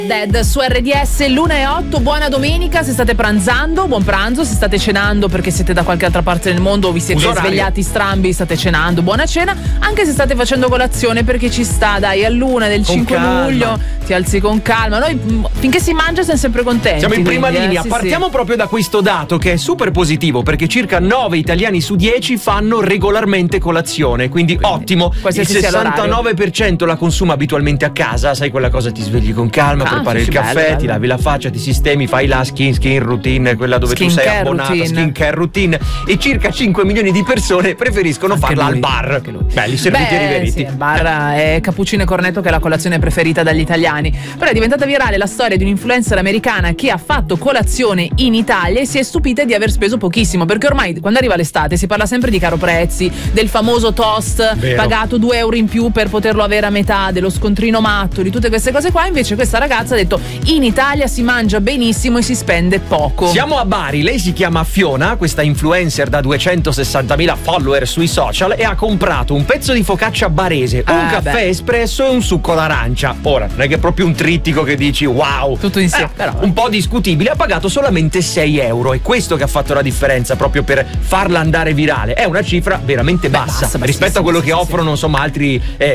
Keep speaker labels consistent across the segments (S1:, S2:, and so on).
S1: Dead su RDS, l'1:08, buona domenica se state pranzando, buon pranzo, se state cenando perché siete da qualche altra parte del mondo o vi siete svegliati strambi, state cenando, buona cena, anche se state facendo colazione perché ci sta, dai, a luna del 5 luglio, ti alzi con calma, noi finché si mangia siamo sempre contenti.
S2: Siamo in prima linea,
S1: sì,
S2: partiamo proprio da questo dato che è super positivo perché circa 9 italiani su 10 fanno regolarmente colazione, quindi ottimo, il 69% la consuma abitualmente a casa, sai quella cosa, ti svegli con calma, prepari il caffè, bello. Ti lavi la faccia, ti sistemi, fai la skin routine, quella dove tu sei abbonata, skincare routine, e circa 5 milioni di persone preferiscono farla al bar. Belli serviti e riveriti.
S1: Sì, il bar è cappuccino e cornetto, che è la colazione preferita dagli italiani. Però è diventata virale la storia di un'influencer americana che ha fatto colazione in Italia e si è stupita di aver speso pochissimo, perché ormai quando arriva l'estate si parla sempre di caro prezzi, del famoso toast pagato 2 euro in più per poterlo avere a metà, dello scontrino matto, di tutte queste cose qua. Invece questa ragazza ha detto: in Italia si mangia benissimo e si spende poco.
S2: Siamo a Bari, lei si chiama Fiona, questa influencer da 260.000 follower sui social, e ha comprato un pezzo di focaccia barese, un caffè espresso e un succo d'arancia. Ora, non è che è proprio un trittico che dici wow,
S1: tutto insieme, però
S2: un po' discutibile. Ha pagato solamente 6 euro, è questo che ha fatto la differenza proprio per farla andare virale. È una cifra veramente bassa rispetto a quello che offrono insomma altri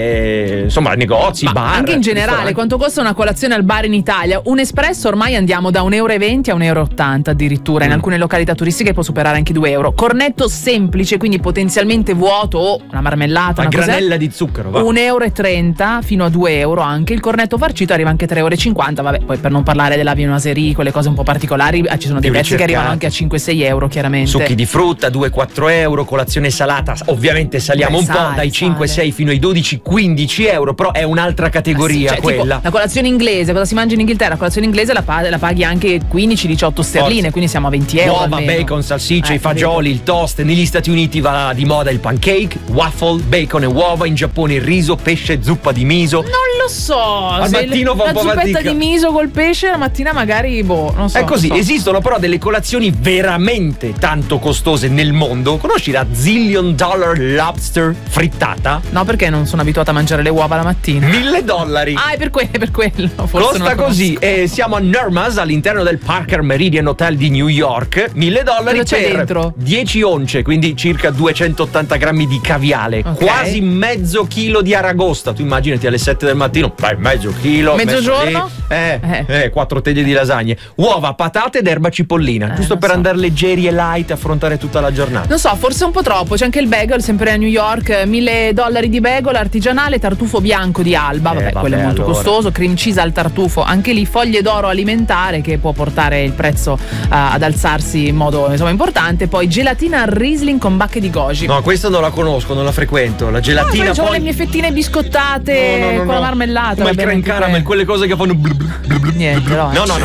S2: negozi, bar,
S1: anche in generale. Quanto costa una colazione al bar in Italia? Un espresso ormai andiamo da 1,20 euro a 1,80 euro addirittura, in alcune località turistiche può superare anche 2 euro. Cornetto semplice, quindi potenzialmente vuoto, o una marmellata, una
S2: granella di zucchero, va.
S1: 1,30 euro fino a 2 euro anche. Il cornetto farcito arriva anche a 3,50 euro. Vabbè, poi per non parlare della viennoiserie, quelle cose un po' particolari, ci sono dei prezzi che arrivano anche a 5-6 euro chiaramente.
S2: Succhi di frutta 2-4 euro, colazione salata ovviamente saliamo un po', dai 5-6 fino ai 12-15 euro, però è un'altra categoria,
S1: cioè,
S2: quella.
S1: Tipo, la colazione inglese, cosa si mangia in Inghilterra? La colazione inglese la paghi anche 15-18 sterline, quindi siamo a 20 euro.
S2: Uova, bacon, salsicce, i fagioli, il toast. Negli Stati Uniti va di moda il pancake, waffle, bacon e uova. In Giappone il riso, pesce, zuppa di miso.
S1: Non lo so.
S2: Al mattino fa un po'
S1: fatica. La zuppetta
S2: fatica
S1: di miso col pesce, la mattina magari non so.
S2: È così,
S1: non so.
S2: Esistono però delle colazioni veramente tanto costose nel mondo. Conosci la $1 zillion lobster frittata?
S1: No, perché non sono abituata a mangiare le uova la mattina.
S2: $1.000.
S1: Ah, è per quello. Forse
S2: costa così. Siamo a Nurmas, all'interno del Parker Meridian Hotel di New York. $1.000 per
S1: dentro?
S2: 10 once, quindi circa 280 grammi di caviale, quasi mezzo chilo di aragosta. Tu immaginati alle 7 del mattino, mezzo chilo.
S1: Mezzogiorno?
S2: 4 teglie di lasagne, uova, patate ed erba cipollina, giusto per andare leggeri e light, affrontare tutta la giornata.
S1: Non so, forse un po' troppo. C'è anche il bagel, sempre a New York, $1.000 di bagel artigianale, tartufo bianco di Alba, quello è molto costoso, cream cheese al tartufo, anche lì foglie d'oro alimentare che può portare il prezzo ad alzarsi in modo importante. Poi gelatina al Riesling con bacche di goji.
S2: No, questa non la conosco, non la frequento. La gelatina
S1: poi le mie fettine biscottate con la marmellata.
S2: Come il creme caramel, quelle cose che fanno
S1: niente,
S2: no.